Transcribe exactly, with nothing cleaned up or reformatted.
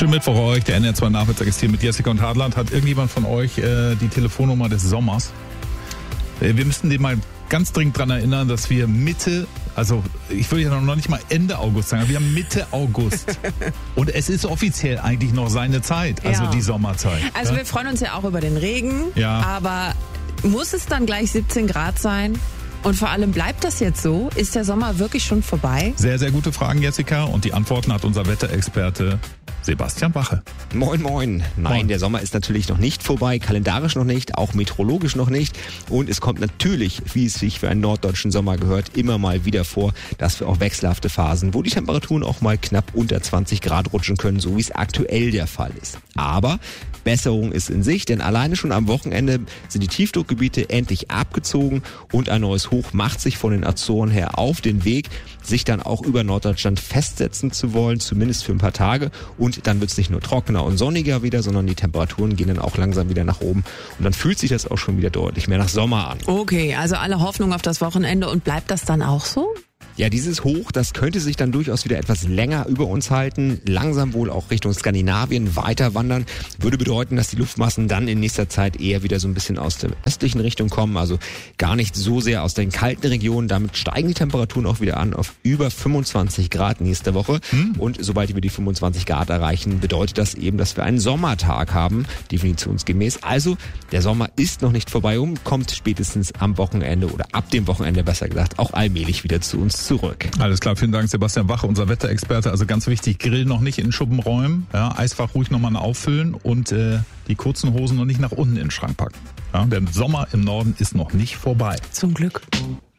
Schönen Mittwoch euch. Der N R zwei Nachmittag ist hier mit Jessica und Hartland. Hat irgendjemand von euch äh, die Telefonnummer des Sommers? Äh, wir müssten den mal ganz dringend daran erinnern, dass wir Mitte, also ich würde ja noch nicht mal Ende August sagen, wir haben Mitte August. Und es ist offiziell eigentlich noch seine Zeit, also ja. die Sommerzeit. Also ja? wir freuen uns ja auch über den Regen, ja. aber muss es dann gleich siebzehn Grad sein? Und vor allem, bleibt das jetzt so? Ist der Sommer wirklich schon vorbei? Sehr, sehr gute Fragen, Jessica. Und die Antworten hat unser Wetterexperte Sebastian Wache. Moin, moin. Nein, moin. Der Sommer ist natürlich noch nicht vorbei, kalendarisch noch nicht, auch meteorologisch noch nicht. Und es kommt natürlich, wie es sich für einen norddeutschen Sommer gehört, immer mal wieder vor, dass wir auch wechselhafte Phasen, wo die Temperaturen auch mal knapp unter zwanzig Grad rutschen können, so wie es aktuell der Fall ist. Aber Besserung ist in Sicht, denn alleine schon am Wochenende sind die Tiefdruckgebiete endlich abgezogen und ein neues Hoch macht sich von den Azoren her auf den Weg, sich dann auch über Norddeutschland festsetzen zu wollen, zumindest für ein paar Tage. Und dann wird es nicht nur trockener und sonniger wieder, sondern die Temperaturen gehen dann auch langsam wieder nach oben. Und dann fühlt sich das auch schon wieder deutlich mehr nach Sommer an. Okay, also alle Hoffnung auf das Wochenende. Und bleibt das dann auch so? Ja, dieses Hoch, das könnte sich dann durchaus wieder etwas länger über uns halten, langsam wohl auch Richtung Skandinavien weiter wandern, würde bedeuten, dass die Luftmassen dann in nächster Zeit eher wieder so ein bisschen aus der östlichen Richtung kommen, also gar nicht so sehr aus den kalten Regionen. Damit steigen die Temperaturen auch wieder an auf über fünfundzwanzig Grad nächste Woche. Hm. Und sobald wir die fünfundzwanzig Grad erreichen, bedeutet das eben, dass wir einen Sommertag haben, definitionsgemäß. Also der Sommer ist noch nicht vorbei und kommt spätestens am Wochenende oder ab dem Wochenende, besser gesagt, auch allmählich wieder zu uns zurück. Alles klar, vielen Dank Sebastian Wache, unser Wetterexperte. Also ganz wichtig, Grill noch nicht in Schuppen räumen, ja, Eisfach ruhig nochmal auffüllen und äh, die kurzen Hosen noch nicht nach unten in den Schrank packen. Ja, der Sommer im Norden ist noch nicht vorbei. Zum Glück.